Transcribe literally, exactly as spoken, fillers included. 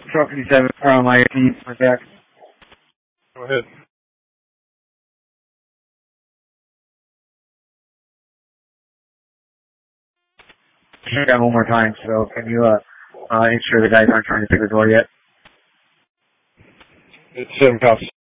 Truck fifty-seven from I T for back. Go ahead. Check out one more time, so can you uh, uh, ensure the guys aren't trying to pick the door yet? It's seven cops.